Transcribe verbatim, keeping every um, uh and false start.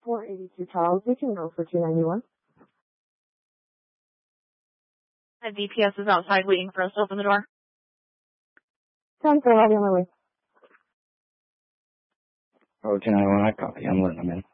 four eighty-two Charles. You can go for two ninety-one. The D P S is outside waiting for us to open the door. ten four, I'll be on my way. Oh, two ninety-one, I copy. I'm letting them in.